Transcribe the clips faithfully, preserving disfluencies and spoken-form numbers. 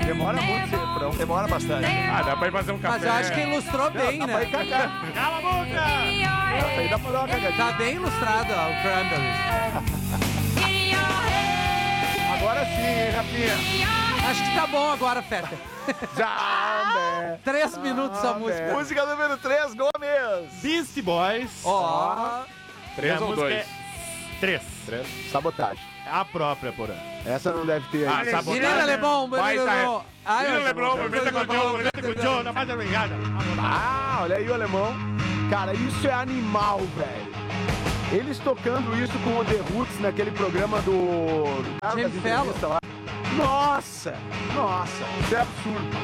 Demora muito esse refrão. Demora bastante. Ah, dá pra ir fazer um café. Mas eu acho que ilustrou bem, Dá né? pra ir cagar. Cala a boca! Aí dá pra dar uma cagadinha. Tá bem ilustrado ó, o Cranberries. Agora sim, hein, Rafinha. Acho que tá bom agora, Feta. Já, né? Três minutos a Ah, música. né? Música número três, Gomes. Beastie Boys. Ó, Três ou música dois? é Três. Três. Sabotagem. A própria, porra. Essa não deve ter Ah, aí. sabotagem. Menina Leblon, Vai, menina tá. Leblon. Ai, Menina eu- Leblon, movimenta com o Joe, movimenta com o Joe, não faz a brigada. Ah, olha aí o alemão. Cara, isso é animal, velho. Eles tocando isso com o The Roots naquele programa do... Jimmy das entrevistas Fallon. lá. Nossa, nossa, isso é absurdo.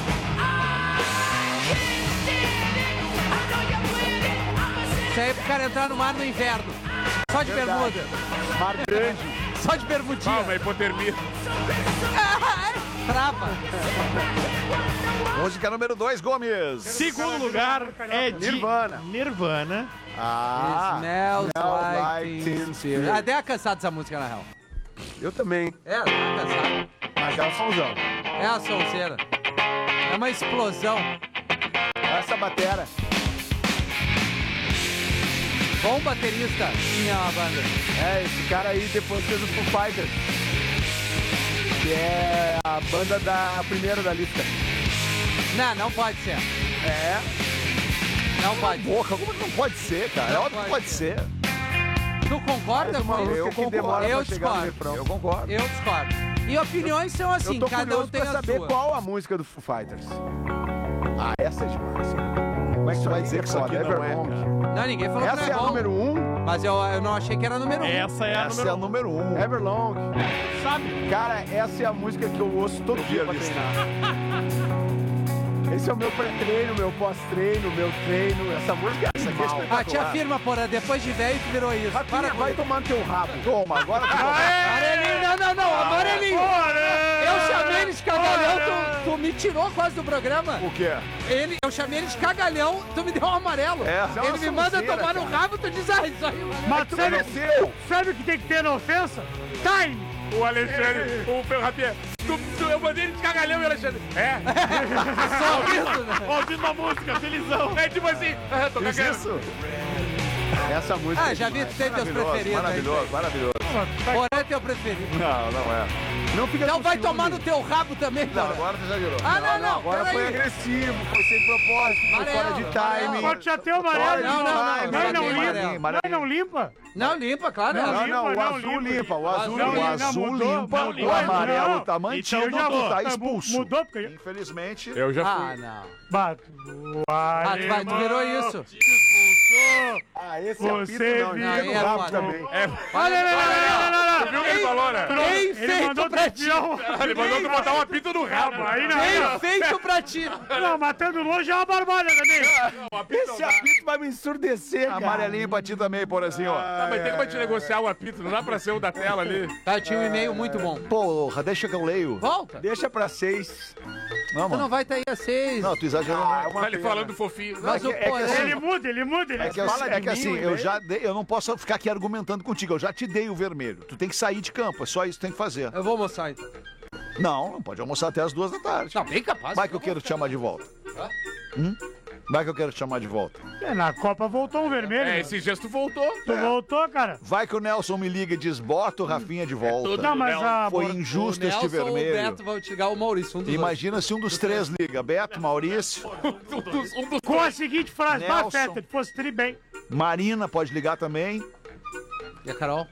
Isso aí é pro cara entrar no mar no inverno. Só de Verdade. bermuda. Mar grande. Só de bermudinha. Calma, hipotermia. Trava. Música número dois, Gomes. Segundo lugar é de Nirvana. Nirvana. Ah, Smells Smells like like Teen Teen Spirit. Spirit. Até cansado dessa música, na real. eu também. É, tá cansado. Mas é um somzão. É a sonzeira. É uma explosão. Essa batera. Bom baterista tinha a banda. É, esse cara aí depois fez o Foo Fighters. Que é a banda da a primeira da lista. Não, não pode ser. É. Não pode. Porra, como que não pode ser, cara? É Não óbvio que pode pode ser. Tu concorda com isso? Eu que demora Eu pra chegar no discordo. refrão. Eu concordo. Eu discordo. E opiniões são assim, Eu tô cada um curioso tem pra a saber sua. qual a música do Foo Fighters. Ah, essa é demais. Como é que você vai dizer que isso aqui não é, Everlong. cara? Não, ninguém falou Essa que é não a é bom. número um. Mas eu, eu não achei que era número um. Essa é a Essa é a número número um. Everlong. Sabe? Cara, essa é a música que eu ouço todo dia pra treinar. Esse é o meu pré-treino, meu pós-treino, meu treino. Essa música essa aqui é Ah, te espetacular. afirma, porra, depois de velho tu virou isso. Rafinha, Para com vai isso. tomar no teu rabo. Toma, agora tu Amarelinho, não, não, não, amarelinho. Eu chamei ele de cagalhão, tu, tu me tirou quase do programa. O quê? Ele, eu chamei ele de cagalhão, tu me deu um amarelo. É, isso é uma ele me manda sonzeira, tomar no cara. rabo, tu diz, ah, isso aí. Mas Tu sabe, mereceu. sabe o que tem que ter na ofensa? Time! O Alexandre, o Ferro Rafinha. Tu, tu, eu mandei ele de cagalhão e o Alexandre. É? Só isso, né? Ouvindo uma música, felizão. É tipo assim, ah, tô Fiz cagando. isso? Essa música Ah, é já vi demais. que tem teus Maravilhoso, preferidos. Maravilhoso, maravilhoso. Porra, é teu preferido. Não, não é. Não fica Então com vai ciúme. tomar no teu rabo também, Não, porra. agora tu já virou. Ah, não, não, Agora peraí. foi agressivo, foi sem propósito, foi Amarelo, fora de amarelo. timing. Pode já ter o Fora amarelo. de Não, não, não, timing. Nós já não tem limpa. amarelo. Nós não limpa. Não, limpa, claro. Não, é. Não, não, o limpa, não, azul limpa. limpa, o azul, Não, o não, azul mudou, limpa, não, o limpa. amarelo Não. tá mantido, Então já tu tá mudou. expulso. Mudou, porque... Infelizmente. Eu já Ah, fui. não. Bato. Ah, tu, vai, tu virou isso. Ah, esse Você apito não, viu? ele Aí é rabo foda. também. É, Olha, olha, olha, olha, olha, tu viu o que ele falou, né? Bem Ele feito mandou pra ti. enfiar um- Ele mandou tu botar um apito no rabo. Aí não, Bem não. feito pra ti. Não, matando longe é uma barbada também. Esse apito vai me ensurdecer, cara. Amarelinho pra ti também, por assim, ó. Ah, mas tem como a gente negociar o apito, não dá pra ser o da tela ali. Tá, tinha um e-mail muito bom. Porra, deixa que eu leio. Volta. Deixa pra seis. Não, Tu mano. não vai estar aí a seis. Não, tu exagerou. não. Tá ele falando fofinho. Mas é o que- é que porém... assim- Ele muda, ele muda. Ele É que, eu- fala é de que mim, assim, o eu e-mail. já dei, eu não posso ficar aqui argumentando contigo, eu já te dei o vermelho. Tu tem que sair de campo, é só isso que tem que fazer. Eu vou almoçar então. Não, não pode almoçar até as duas da tarde. Não, bem capaz. Vai que eu quero te chamar de volta. Hum? Vai que eu quero te chamar de volta. É, na Copa voltou um vermelho. É, né? esse gesto voltou. Tu voltou, cara. Vai que o Nelson me liga e diz, bota o Rafinha de volta. Não, mas a... Foi O injusto Nelson este ou o vermelho. Beto vão te ligar, o Maurício, um dos Imagina se um dos três liga. Beto, Maurício, Um dos, um dos Com a seguinte frase, Nelson. bah, Feta, tu fosse tri bem. Marina pode ligar também. dois. E a Carol?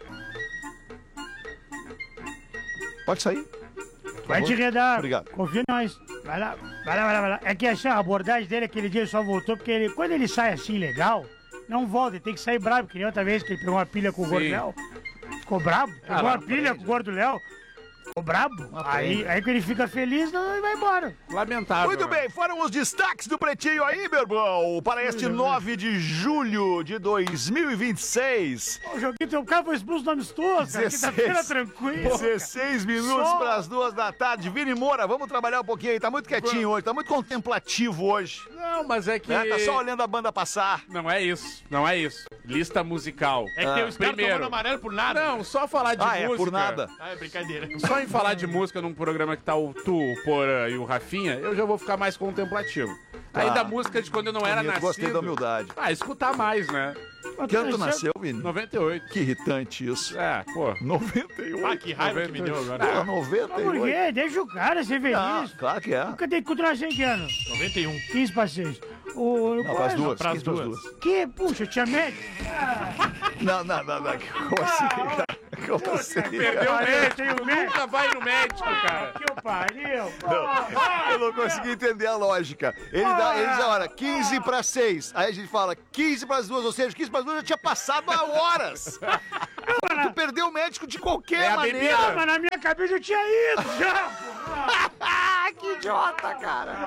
Pode sair. Vai te redar. Obrigado. Confia em nós. Vai lá, vai lá, vai lá, vai lá. É que assim, a abordagem dele aquele dia ele só voltou porque ele, quando ele sai assim legal, não volta, ele tem que sair bravo, que nem outra vez que ele pegou uma pilha com o Gordo Léo. Ficou brabo, pegou Ah, uma não, pilha com o Gordo Léo. Ficou brabo. Aí, aí que ele fica feliz, não, ele vai embora. Lamentável. Muito bem, foram os destaques do Pretinho aí, meu irmão, para este nove de julho de dois mil e vinte e seis. O joguinho, teu cara foi expulso no amistoso, cara. Quinta-feira tranquilo. dezesseis minutos Só- para as duas da tarde. Vini Moura, vamos trabalhar um pouquinho aí. Tá muito quietinho hoje, tá muito contemplativo hoje. Não, mas é que... Né? Tá só olhando a banda passar. Não é isso, não é isso. Lista musical. É que tem os caras Primeiro. tomando amarelo por nada. Não, só falar de Ah, é, música. por nada. Ah, é brincadeira. Só Só em falar de música num programa que tá o Tu, o Porã e o Rafinha, eu já vou ficar mais contemplativo. Tá. Aí da música de quando eu não era Bonito, nascido... gostei da humildade. Ah, escutar mais, né? Que ano tu nasceu, Vini? noventa e oito. Que irritante isso. É, pô. noventa e oito. Ah, que raiva que me deu agora. Pô, noventa e Por oito. quê? Deixa o cara ser feliz. Ah, claro que é. Nunca tem que nascer que ano? noventa e um. quinze para seis. O, Não, pras duas. pras quinze pras duas. Que? Puxa, tinha médico. Não, não, não, não. Como assim, cara? Como assim? Perdeu o Pariu, médico, tem o médico. nunca vai no médico, cara. Que eu pariu. Eu não consegui entender a lógica. Ele dá, ele diz, olha, quinze para seis. Aí a gente fala quinze para as duas, ou seja, quinze para as duas já tinha passado há horas. Tu perdeu o médico de qualquer É a maneira. bebida. Mas na minha cabeça eu tinha ido já. Que idiota, cara.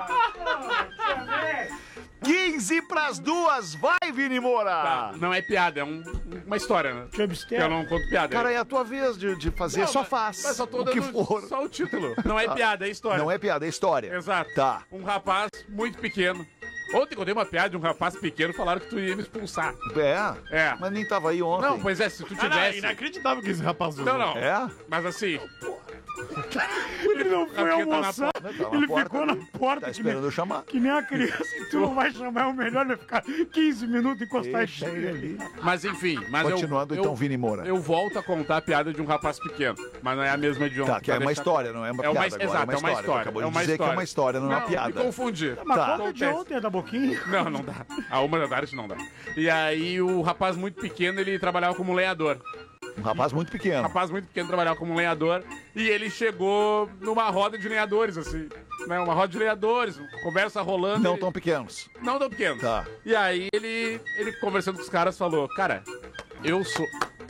quinze para as duas, vai, Vini Moura. Tá, não é piada, é um- uma história, né? Que obstétrica. Eu não conto piada. Cara, é a tua vez de, de fazer, Não, só mas- faz. Mas só tô o que dando for. só o título. Não é piada, é história. Não é piada, é história. Exato. Tá. Um rapaz muito pequeno. Ontem eu dei uma piada de um rapaz pequeno, falaram que tu ia me expulsar. É? É. Mas nem tava aí ontem. Não, pois é, se tu Ah, não, é tivesse... inacreditável que esse rapaz usou. Não, não. É? Mas assim... Ele não foi Rafinha tá na almoçar. Tá na Ele porta, ficou na né? porta Tá que, esperando nem, eu chamar. que nem a criança. E tu não vai chamar, é o melhor é ficar quinze minutos encostado Deixa de ele ali. Mas enfim, mas Continuando, eu, então, eu, Vini Moura. eu volto a contar a piada de um rapaz pequeno, mas não é a mesma de ontem. Tá, que é pra uma deixar história, claro. não é uma É uma, piada agora, exato, é uma história. história. Acabou é de uma dizer história. que é uma história, não é uma Me piada. confundi. Mas Tá. conta de Acontece. ontem, da boquinha. Não, não dá. A uma da tarde não dá. E aí o rapaz muito pequeno, ele trabalhava como lenhador. Um rapaz muito Um pequeno. rapaz muito pequeno trabalhava como lenhador e ele chegou numa roda de lenhadores, assim. Né? Uma roda de lenhadores, conversa rolando. Não ele- tão pequenos. Não tão pequeno. Tá. E aí ele, ele conversando com os caras falou, cara, eu sou...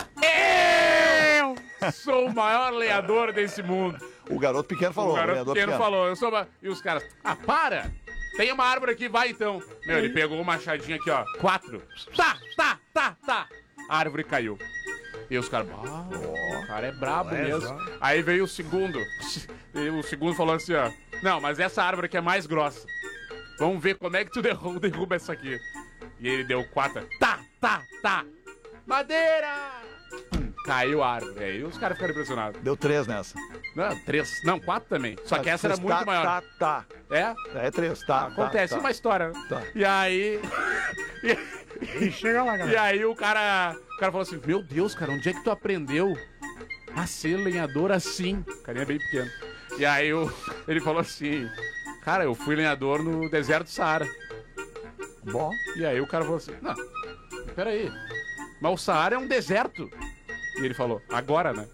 Eu sou o maior lenhador desse mundo. O garoto pequeno falou. o garoto lenhador pequeno falou, eu sou... uma- E os caras, ah, para! Tem uma árvore aqui, vai então. Meu, ele pegou o machadinho aqui, ó. Quatro. Tá, tá, tá, tá. A árvore caiu. E os caras, ah, o cara é brabo mesmo. Aí veio o segundo. E o segundo falou assim, ó. Não, mas essa árvore aqui é mais grossa. Vamos ver como é que tu derruba, derruba essa aqui. E ele deu quatro. Tá, tá, tá. Madeira! Hum, caiu a árvore. Aí os caras ficaram impressionados. Deu três nessa. Não, três. Não, quatro também. Só que essa era Tá, muito maior. Tá, tá. É? É três, tá. Acontece tá, tá. uma história. né? Tá. E aí. E chega lá, E galera. aí o cara. O cara falou assim: Meu Deus, cara, onde é que tu aprendeu a ser lenhador assim? O carinha é bem pequeno. E aí o, ele falou assim: Cara, eu fui lenhador no deserto do Saara. Bom. E aí o cara falou assim: Não, peraí. Mas o Saara é um deserto. E ele falou: Agora, né?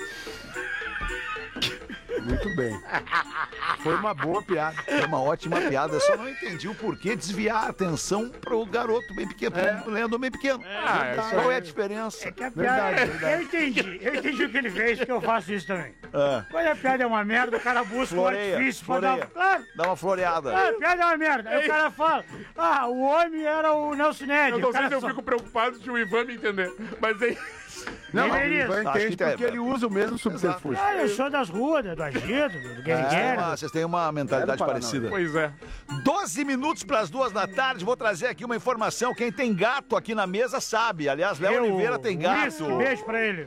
Muito bem. Foi uma boa piada. Foi uma ótima piada. Eu só não entendi o porquê desviar a atenção pro garoto bem pequeno, pro lenhador bem pequeno. Ah, é isso Qual aí. é a diferença? É que a piada, Verdade, verdade. eu entendi, eu entendi o que ele fez, que eu faço isso também. Ah, Quando a piada é uma merda, o cara busca Floreia, um artifício pra floreia. dar... Claro, dá uma floreada. ah, a piada é uma merda. Aí o cara fala, ah, o homem era o Nelson Ned. Eu não o sei cara se eu só- fico preocupado de o Ivan me entender. Mas aí. Não, Ele o é Ivan isso. Acho entende que é- porque ele usa o mesmo subterfúgio. Ah, eu sou das ruas, do agito, do Vocês têm guerreiro. uma- Vocês têm uma mentalidade Quero parar, parecida. Pois é. doze minutos para as duas da tarde, vou trazer aqui uma informação. Quem tem gato aqui na mesa sabe. Aliás, Léo Oliveira tem gato. Isso, beijo pra ele.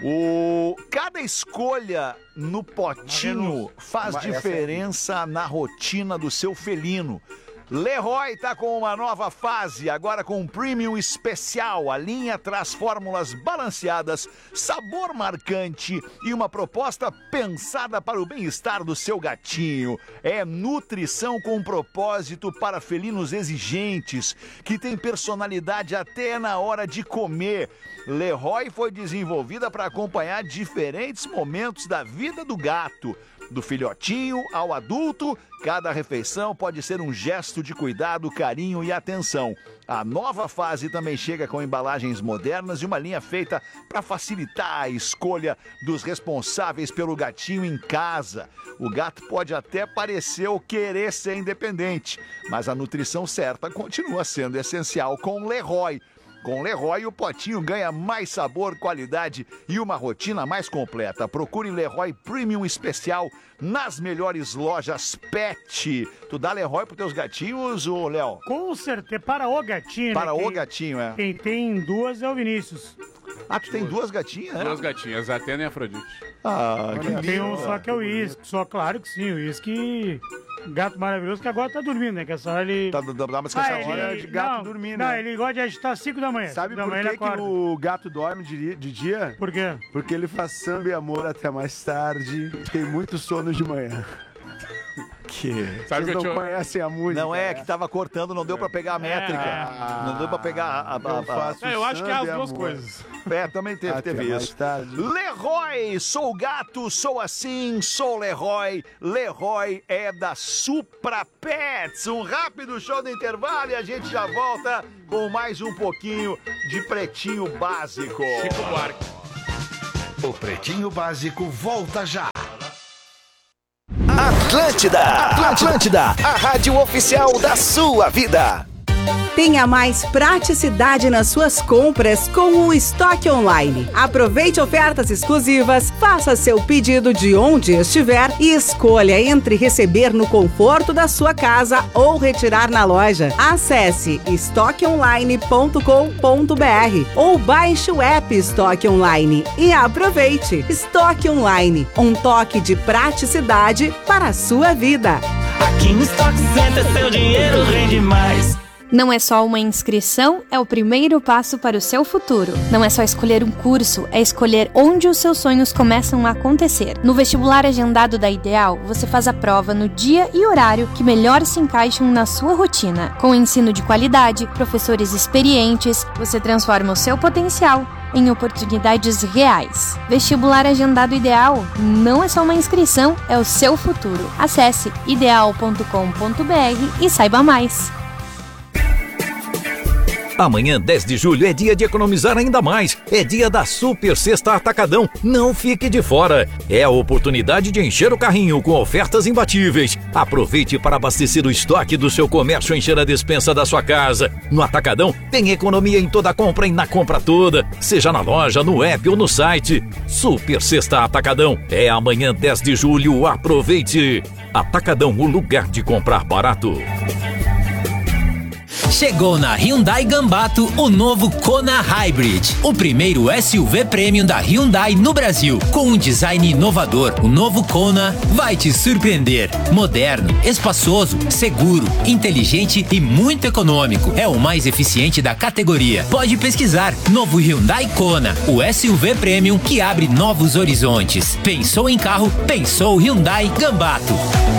O... Cada escolha no potinho faz Mas essa é- diferença na rotina do seu felino. Leroy tá com uma nova fase, agora com um premium especial. A linha traz fórmulas balanceadas, sabor marcante e uma proposta pensada para o bem-estar do seu gatinho. É nutrição com propósito para felinos exigentes, que tem personalidade até na hora de comer. Leroy foi desenvolvida para acompanhar diferentes momentos da vida do gato. Do filhotinho ao adulto, cada refeição pode ser um gesto de cuidado, carinho e atenção. A nova fase também chega com embalagens modernas e uma linha feita para facilitar a escolha dos responsáveis pelo gatinho em casa. O gato pode até parecer ou querer ser independente, mas a nutrição certa continua sendo essencial com Leroy. Com Leroy, o potinho ganha mais sabor, qualidade e uma rotina mais completa. Procure Leroy Premium Especial nas melhores lojas Pet. Tu dá Leroy pros teus gatinhos, ô Léo? Com certeza, para o gatinho. Para né, o quem- gatinho, é. Quem tem duas é o Vinícius. Ah, tu tem duas gatinhas, né? Duas gatinhas, Atena e Afrodite. Ah, que Tem um lindo. só que é o uísque, só claro que sim, o uísque... Gato maravilhoso que agora tá dormindo, né? Que essa hora ele... Tá, dá dá uma Ah, descansadinha. hora de gato não, dormir, Não, né? ele gosta de agitar cinco da manhã. Sabe cinco da por manhã que, ele que acorda. o gato dorme de, de dia? Por quê? Porque ele faz samba e amor até mais tarde. Tem muito sono de manhã. Que... Sabe Vocês que eu não tinha... conhecem a música? Não é, que tava cortando, não deu pra pegar a métrica. Ah, Não deu pra pegar a... a, a, eu a- faço É, eu acho que é as samba e duas amor. coisas. É, também teve, Até teve mais isso. tarde. Leroy, sou gato, sou assim, sou Leroy. Leroy é da Supra Pets. Um rápido show do intervalo e a gente já volta com mais um pouquinho de Pretinho Básico. Chico Buarque. O Pretinho Básico volta já. Atlântida, Atlântida, a rádio oficial da sua vida. Tenha mais praticidade nas suas compras com o Estoque Online. Aproveite ofertas exclusivas, faça seu pedido de onde estiver e escolha entre receber no conforto da sua casa ou retirar na loja. Acesse estoque online ponto com ponto b r ou baixe o app Estoque Online e aproveite. Estoque Online, um toque de praticidade para a sua vida. Aqui no Stock Center seu dinheiro rende mais. Não é só uma inscrição, é o primeiro passo para o seu futuro. Não é só escolher um curso, é escolher onde os seus sonhos começam a acontecer. No vestibular agendado da Ideal, você faz a prova no dia e horário que melhor se encaixam na sua rotina. Com ensino de qualidade, professores experientes, você transforma o seu potencial em oportunidades reais. Vestibular agendado Ideal não é só uma inscrição, é o seu futuro. Acesse ideal ponto com ponto b r e saiba mais. Amanhã, dez de julho, é dia de economizar ainda mais. É dia da Super Sexta Atacadão. Não fique de fora. É a oportunidade de encher o carrinho com ofertas imbatíveis. Aproveite para abastecer o estoque do seu comércio e encher a despensa da sua casa. No Atacadão, tem economia em toda compra e na compra toda. Seja na loja, no app ou no site. Super Sexta Atacadão. É amanhã, dez de julho. Aproveite. Atacadão, o lugar de comprar barato. Chegou na Hyundai Gambato o novo Kona Hybrid, o primeiro S U V Premium da Hyundai no Brasil. Com um design inovador, o novo Kona vai te surpreender. Moderno, espaçoso, seguro, inteligente e muito econômico. É o mais eficiente da categoria. Pode pesquisar. Novo Hyundai Kona, o S U V Premium que abre novos horizontes. Pensou em carro? Pensou Hyundai Gambato.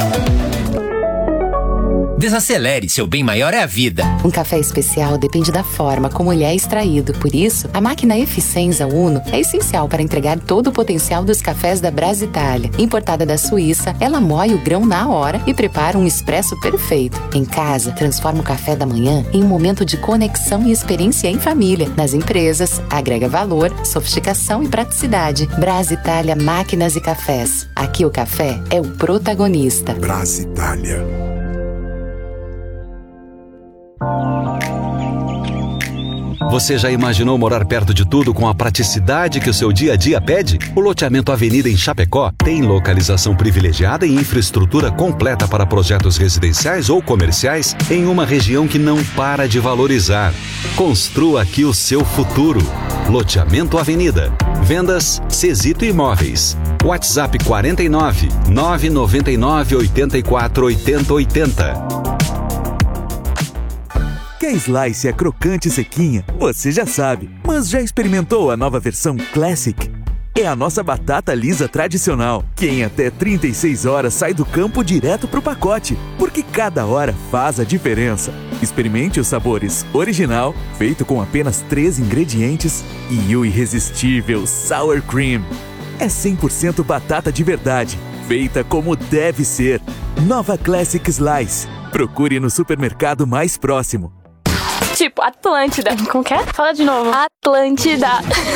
Desacelere, seu bem maior é a vida. Um café especial depende da forma como ele é extraído. Por isso, a máquina Eficienza Uno é essencial para entregar todo o potencial dos cafés da Brasitalia. Importada da Suíça, ela moe o grão na hora e prepara um expresso perfeito. Em casa, transforma o café da manhã em um momento de conexão e experiência em família. Nas empresas, agrega valor, sofisticação e praticidade. Brasitalia Máquinas e Cafés. Aqui o café é o protagonista. Brasitalia. Você já imaginou morar perto de tudo com a praticidade que o seu dia a dia pede? O loteamento Avenida em Chapecó tem localização privilegiada e infraestrutura completa para projetos residenciais ou comerciais em uma região que não para de valorizar. Construa aqui o seu futuro. Loteamento Avenida. Vendas Cesito Imóveis. WhatsApp quarenta e nove, nove nove nove, oito quatro, oito zero oito zero. Quer slice é crocante e sequinha? Você já sabe, mas já experimentou a nova versão Classic? É a nossa batata lisa tradicional, que em até trinta e seis horas sai do campo direto pro pacote, porque cada hora faz a diferença. Experimente os sabores original, feito com apenas três ingredientes, e o irresistível Sour Cream. É cem por cento batata de verdade, feita como deve ser. Nova Classic Slice. Procure no supermercado mais próximo. Tipo, Atlântida. Como que é? Fala de novo. Atlântida.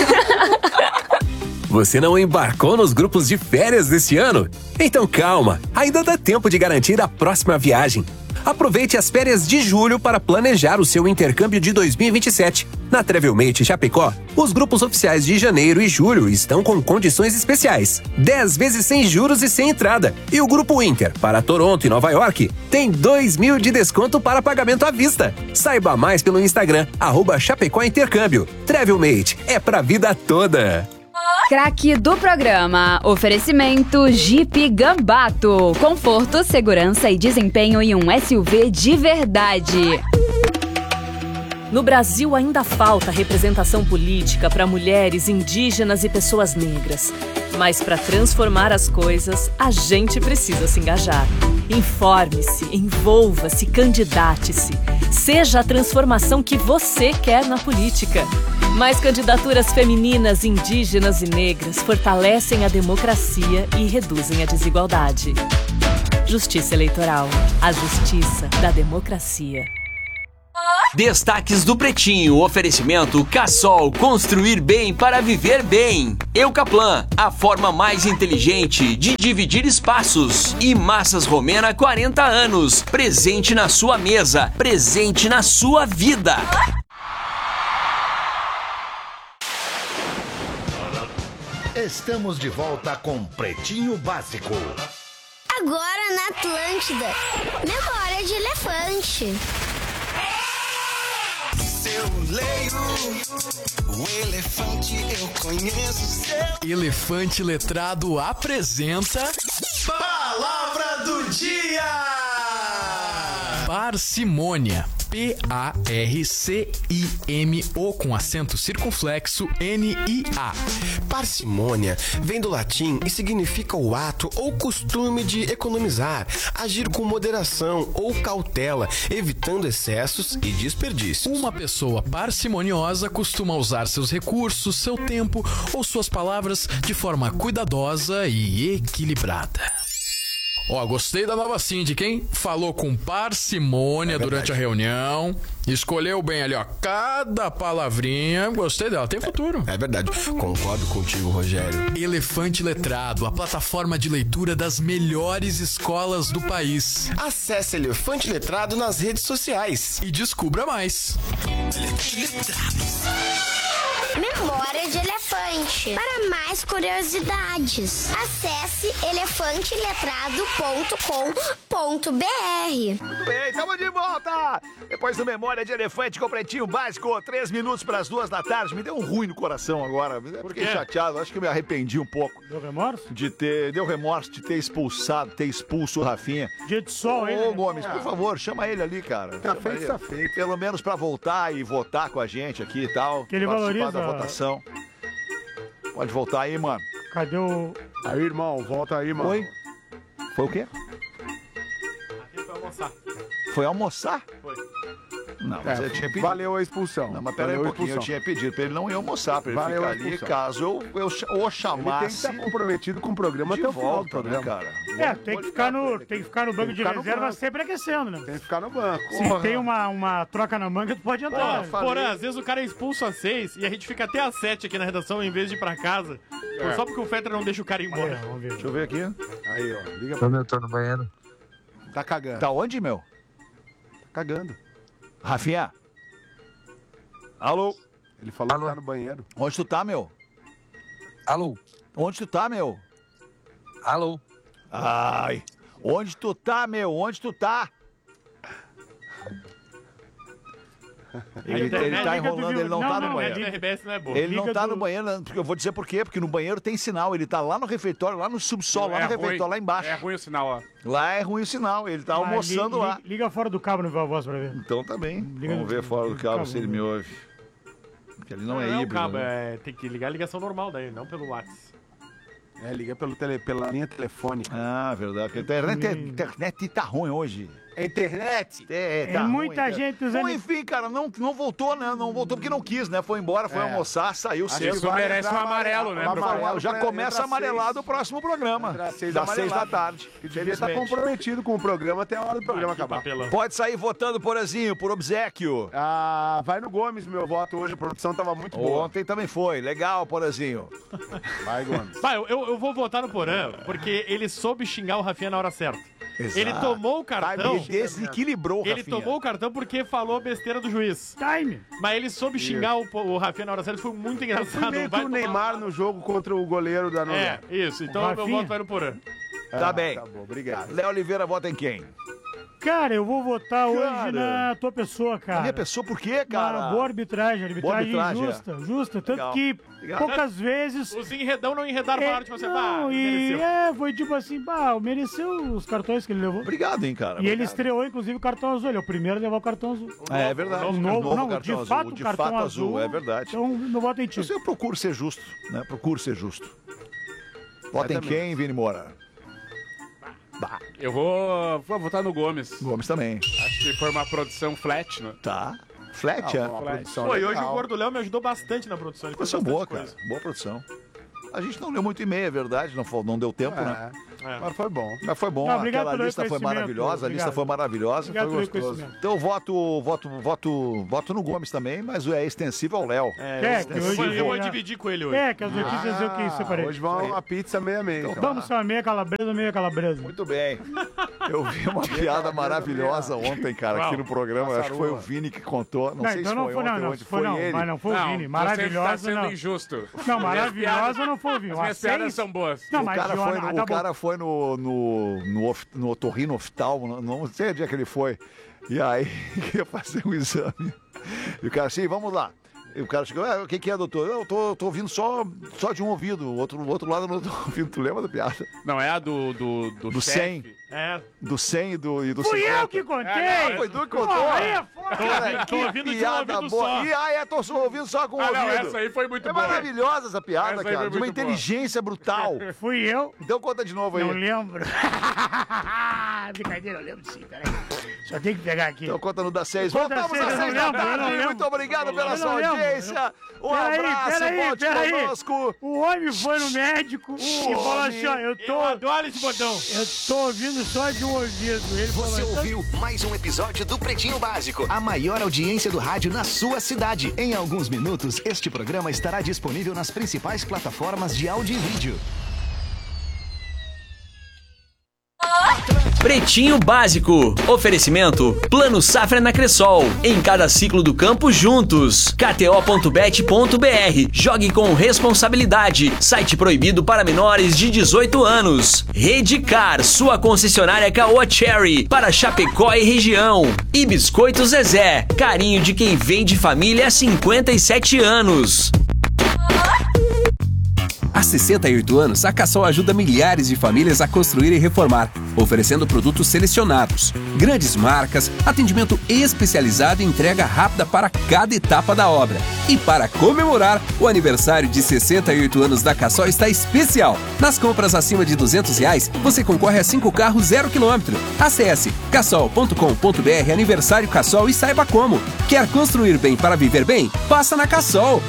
Você não embarcou nos grupos de férias desse ano? Então calma, ainda dá tempo de garantir a próxima viagem. Aproveite as férias de julho para planejar o seu intercâmbio de dois mil e vinte e sete. Na Travelmate Chapecó, os grupos oficiais de janeiro e julho estão com condições especiais. dez vezes sem juros e sem entrada. E o Grupo Inter, para Toronto e Nova York, tem dois mil de desconto para pagamento à vista. Saiba mais pelo Instagram, arroba Chapecó Intercâmbio. Travelmate, é pra vida toda. Craque do programa. Oferecimento Jeep Gambato. Conforto, segurança e desempenho em um S U V de verdade. No Brasil ainda falta representação política para mulheres, indígenas e pessoas negras. Mas para transformar as coisas, a gente precisa se engajar. Informe-se, envolva-se, candidate-se. Seja a transformação que você quer na política. Mais candidaturas femininas, indígenas e negras fortalecem a democracia e reduzem a desigualdade. Justiça Eleitoral. A justiça da democracia. Destaques do Pretinho, oferecimento Cassol, construir bem para viver bem. Eucaplan, a forma mais inteligente de dividir espaços. E Massas Romena, quarenta anos, presente na sua mesa, presente na sua vida. Estamos de volta com Pretinho Básico. Agora na Atlântida, memória de elefante. Eu leio o elefante, eu conheço seu. Elefante Letrado apresenta Palavra do Dia. Parcimônia. P A R C I M O com acento circunflexo N I A. Parcimônia vem do latim e significa o ato ou costume de economizar, agir com moderação ou cautela, evitando excessos e desperdícios. Uma pessoa parcimoniosa costuma usar seus recursos, seu tempo ou suas palavras de forma cuidadosa e equilibrada. Ó, gostei da nova síndica, hein? Falou com parcimônia é durante a reunião, escolheu bem ali, ó, cada palavrinha. Gostei dela, tem futuro. É verdade, concordo contigo, Rogério. Elefante Letrado, a plataforma de leitura das melhores escolas do país. Acesse Elefante Letrado nas redes sociais e descubra mais. Memória de elefante. Para mais curiosidades, acesse elefante letrado ponto com ponto b r. Muito bem, estamos de volta! Depois do Memória de Elefante com Pretinho Básico, três minutos para as duas da tarde. Me deu um ruim no coração agora. Fiquei chateado, acho que eu me arrependi um pouco. Deu remorso? De ter, deu remorso de ter expulsado, ter expulso o Rafinha. Dia de sol, hein? Ô, Gomes, por favor, chama ele ali, cara. Tá feito, tá feito. Pelo menos para voltar e votar com a gente aqui e tal. Que ele valoriza da votação. Pode voltar aí, mano. Cadê o... Aí, irmão, volta aí, mano. Oi? Foi o quê? Foi almoçar. Foi almoçar? Foi. Não, mas é, eu tinha pedido. Valeu a expulsão. Não, mas pera aí um pouquinho, eu tinha pedido pra ele não ir almoçar, pra ele valeu ficar ali, caso eu, eu o chamasse... Ele tem que estar comprometido com o programa de até o final volta, do programa. né, cara? É, tem que, ficar no, tem que ficar no banco de reserva sempre aquecendo, né? Tem que ficar no banco. Se Porra. tem uma, uma troca na manga, tu pode entrar. Porra, Porã, às vezes o cara é expulso às seis e a gente fica até às sete aqui na redação em vez de ir pra casa. É. Só porque o Fetter não deixa o cara ir embora. É, vamos ver. Deixa eu ver aqui. Aí, ó. Liga pra mim. Eu tô no banheiro. Tá cagando. Tá onde, meu? Tá cagando. Rafinha? Alô? Ele falou Alô? que tá no banheiro. Onde tu tá, meu? Alô? Onde tu tá, meu? Alô? Ai, onde tu tá, meu? Onde tu tá? Ele, ele, ele tá enrolando, ele não, não tá no não, banheiro. R B S não é boa. Ele não Liga tá do... no banheiro, porque eu vou dizer por quê, porque no banheiro tem sinal, ele tá lá no refeitório, lá no subsolo, lá É no refeitório, ruim. lá embaixo. É ruim o sinal, ó. Lá é ruim o sinal, ele tá almoçando li, lá. Li, liga fora do cabo no Viva Voz pra ver. Então tá bem, Liga vamos no- ver fora do do cabo cabo, se ele me ouve. Porque ele não, é não híbrido. cabo, né? é, tem que ligar a ligação normal daí, não pelo WhatsApp. É, liga pelo tele, pela linha telefônica. Ah, verdade, porque a internet, a internet tá ruim hoje. A internet? É, É tá muita ruim, gente cara. usando- Bom, enfim, cara, não, não voltou, né? Não voltou porque não quis, né? Foi embora, foi É. almoçar, saiu Acho cedo. que vale merece entrar um amarelo, né, um pro- amarelo Já pra- começa entra amarelado seis. o próximo programa. Entra seis Das seis da amarelado. tarde. Que devia estar Infelizmente. comprometido com o programa até a hora do programa Que acabar. papelão. Pode sair votando, Porazinho, por obséquio. Ah, vai no Gomes, meu voto hoje. A produção tava muito boa. Ontem também foi. Legal, Porazinho. Vai, Gomes. Vai, eu, eu vou votar no Porã, porque ele soube xingar o Rafinha na hora certa. Exato. Ele tomou o cartão. Ele desequilibrou, Ele Rafinha. tomou o cartão porque falou besteira do juiz. Time. Mas ele soube xingar o, o Rafinha na hora certa, foi muito Foi engraçado. meio que Vai o tomar- Neymar no jogo contra o goleiro da É, Noruega. isso. Então O meu Rafinha. voto vai no Porã. Tá bem. Tá bom, obrigado. Léo Oliveira vota em quem? Cara, eu vou votar hoje Cara. na tua pessoa, cara. A minha pessoa, por quê, cara? Uma boa arbitragem, arbitragem, Boa arbitragem, justa, justa. Tanto Legal. que Legal. poucas vezes... Os enredão não enredaram É, para de você. não, Bah, e mereceu. é, foi tipo assim, bah, mereceu os cartões que ele levou. Obrigado, hein, cara. E ele Obrigado. estreou, inclusive, o cartão azul. Ele é o primeiro a levar o cartão azul. É, é verdade. O O novo, novo não, cartão de azul, fato, o de cartão fato azul, azul. é verdade. Então, não voto em ti. Eu procuro ser justo, né? Procuro ser justo. Vota em Exatamente. quem, Vini Moura? Bah, eu vou, vou votar no Gomes. Gomes também. Acho que foi uma produção flat, né? Tá. Flat, é? Uma produção Pô, e legal. hoje o Gordo Léo me ajudou bastante na produção. Ele fez Produção bastante boa, cara. coisa. Boa produção. A gente não leu muito e-mail, é verdade. Não, foi- não deu tempo, É. né? É. Mas foi bom. Mas foi bom. Não, obrigado Aquela pelo lista foi reconhecimento, maravilhosa. A lista obrigado. foi maravilhosa. Obrigado foi pelo gostoso. reconhecimento. Então eu voto, voto, voto, voto no Gomes também, mas é extensível ao Léo. É, que Eu hoje... vou, eu vou já- dividir com ele hoje. É, que as notícias eu que separei. Hoje vai uma pizza meia-meia. Então. Vamos ser uma meia calabresa, meia calabresa. Muito bem. Eu vi uma piada maravilhosa ontem, cara, aqui no programa. Acho que foi o Vini que contou. Não, Não, sei então se não foi foi, ontem não, ou não, onde. foi Foi não, ele. mas não foi o Não, Vini. você Maravilhosa, tá sendo não. injusto. Não, As maravilhosa não foi o Vini. As Uma minhas piadas seis- são boas. Não, O mas cara de foi, uma- no, tá o bom. cara foi no, no, no, of- no otorrino oftalmo, não, não sei onde é que ele foi. E aí, ia fazer um exame. E o cara assim, vamos lá. E o cara chegou, ah, o que, que é, doutor? Eu tô, tô ouvindo só, só de um ouvido, o outro, o outro lado eu não tô ouvindo. Tu lembra da piada? Não, é a do, do, do, Do chefe. cem. É. Do cem e do, e do Fui cinquenta. eu que contei! Ah, foi tu que contou? Pô, aí é foda. Cara, Tô que ouvindo de um piada ouvido boa. só. E aí, é, tô só ouvindo só com o Ah, não, ouvido. essa aí foi muito É boa. maravilhosa essa piada, Essa aí cara. foi De uma muito boa. inteligência brutal. Fui eu. Então conta de novo aí. Não lembro. Brincadeira, eu lembro sim, peraí. Só tem que pegar aqui. Então conta no da seis. Conta Voltamos seis, às eu não seis da lembro, eu não tarde. lembro. Muito obrigado pela Eu sua não lembro. audiência. Um Peraí, abraço, peraí, volte peraí. conosco. O homem foi no médico e falou assim, ó, eu tô... Eu adoro esse botão. Eu tô ouvindo só de um ouvido. Ele falou, Você então- ouviu mais um episódio do Pretinho Básico, a maior audiência do rádio na sua cidade. Em alguns minutos, este programa estará disponível nas principais plataformas de áudio e vídeo. Pretinho Básico. Oferecimento Plano Safra na Cressol. Em cada ciclo do campo juntos. K T O ponto bet ponto B R. Jogue com responsabilidade. Site proibido para menores de dezoito anos. Redcar, sua concessionária Caoa Cherry. Para Chapecó e região. E Biscoito Zezé. Carinho de quem vem de família há cinquenta e sete anos. Há sessenta e oito anos, a Cassol ajuda milhares de famílias a construir e reformar, oferecendo produtos selecionados, grandes marcas, atendimento especializado e entrega rápida para cada etapa da obra. E para comemorar, o aniversário de sessenta e oito anos da Cassol está especial. Nas compras acima de duzentos reais, você concorre a cinco carros zero quilômetro. Acesse cassol ponto com ponto b r aniversário Cassol e saiba como. Quer construir bem para viver bem? Passa na Cassol.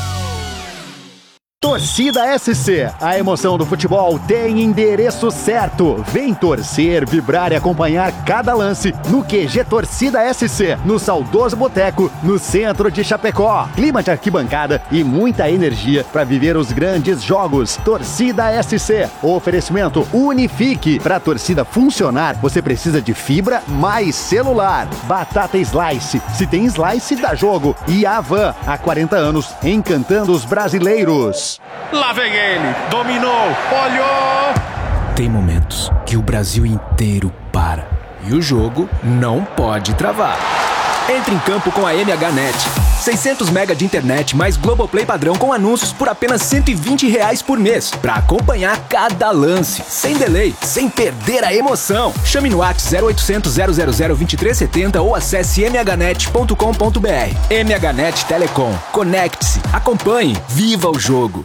Torcida S C, a emoção do futebol tem endereço certo. Vem torcer, vibrar e acompanhar cada lance no Q G Torcida S C, no saudoso Boteco, no centro de Chapecó. Clima de arquibancada e muita energia para viver os grandes jogos. Torcida S C, oferecimento Unifique. Para a torcida funcionar, você precisa de fibra mais celular. Batata Slice, se tem slice, dá jogo. E Avan, há quarenta anos, encantando os brasileiros. Lá vem ele, dominou, olhou! Tem momentos que o Brasil inteiro para e o jogo não pode travar. Entre em campo com a M H Net. seiscentos mega de internet mais Globoplay padrão com anúncios por apenas cento e vinte reais por mês. Pra acompanhar cada lance, sem delay, sem perder a emoção. Chame no WhatsApp zero oitocentos, zero zero zero, vinte e três setenta ou acesse m h net ponto com ponto b r. M H Net Telecom. Conecte-se, acompanhe, viva o jogo.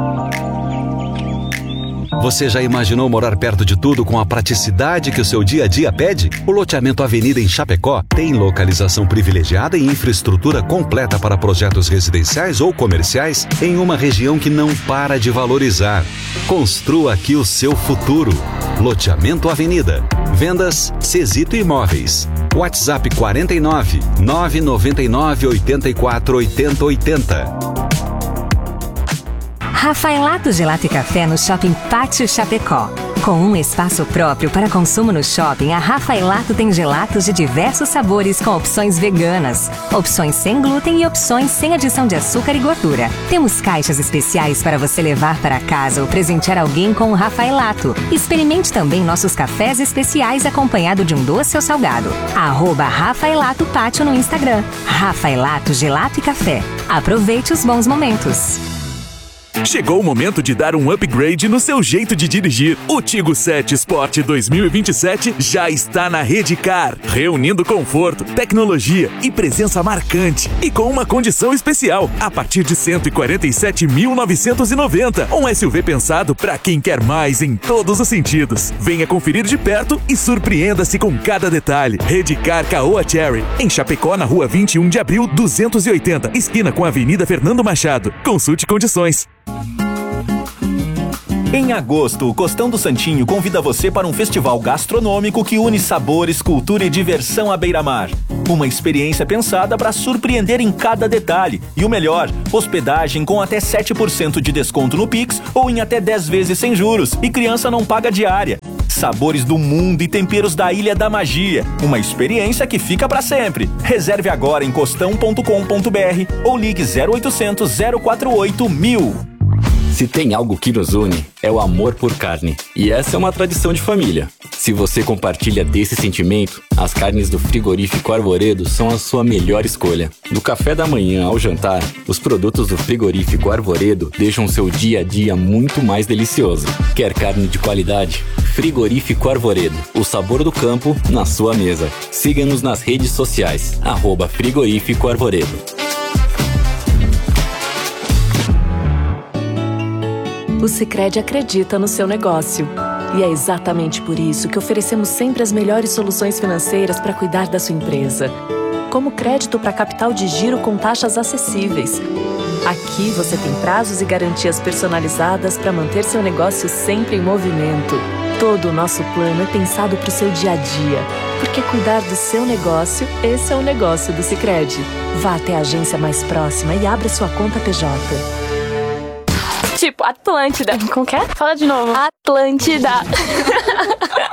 Você já imaginou morar perto de tudo com a praticidade que o seu dia a dia pede? O loteamento Avenida em Chapecó tem localização privilegiada e infraestrutura completa para projetos residenciais ou comerciais em uma região que não para de valorizar. Construa aqui o seu futuro. Loteamento Avenida. Vendas Cesito Imóveis. WhatsApp quarenta e nove, nove nove nove, oito quatro, oito zero oito zero. Rafaelato Gelato e Café no Shopping Pátio Chapecó. Com um espaço próprio para consumo no shopping, a Rafaelato tem gelatos de diversos sabores com opções veganas, opções sem glúten e opções sem adição de açúcar e gordura. Temos caixas especiais para você levar para casa ou presentear alguém com o Rafaelato. Experimente também nossos cafés especiais acompanhado de um doce ou salgado. Arroba Rafaelato Pátio no Instagram. Rafaelato Gelato e Café. Aproveite os bons momentos. Chegou o momento de dar um upgrade no seu jeito de dirigir. O Tigo sete Sport dois mil e vinte e sete já está na Redcar, reunindo conforto, tecnologia e presença marcante. E com uma condição especial, a partir de cento e quarenta e sete mil novecentos e noventa. Um S U V pensado para quem quer mais em todos os sentidos. Venha conferir de perto e surpreenda-se com cada detalhe. Redcar Caoa Cherry, em Chapecó, na rua vinte e um de abril, duzentos e oitenta, esquina com a Avenida Fernando Machado. Consulte condições. Em agosto, o Costão do Santinho convida você para um festival gastronômico que une sabores, cultura e diversão à beira-mar. Uma experiência pensada para surpreender em cada detalhe. E o melhor, hospedagem com até sete por cento de desconto no Pix ou em até dez vezes sem juros. E criança não paga diária. Sabores do mundo e temperos da Ilha da Magia. Uma experiência que fica para sempre. Reserve agora em costão ponto com ponto br ou ligue zero oitocentos, zero quatro oito, mil. Se tem algo que nos une, é o amor por carne. E essa é uma tradição de família. Se você compartilha desse sentimento, as carnes do Frigorífico Arvoredo são a sua melhor escolha. Do café da manhã ao jantar, os produtos do Frigorífico Arvoredo deixam seu dia a dia muito mais delicioso. Quer carne de qualidade? Frigorífico Arvoredo, o sabor do campo na sua mesa. Siga-nos nas redes sociais, arroba Frigorífico Arvoredo. O Sicredi acredita no seu negócio. E é exatamente por isso que oferecemos sempre as melhores soluções financeiras para cuidar da sua empresa. Como crédito para capital de giro com taxas acessíveis. Aqui você tem prazos e garantias personalizadas para manter seu negócio sempre em movimento. Todo o nosso plano é pensado para o seu dia a dia. Porque cuidar do seu negócio, esse é o negócio do Sicredi. Vá até a agência mais próxima e abra sua conta P J. Tipo, Atlântida. Como que é? Fala de novo. Atlântida.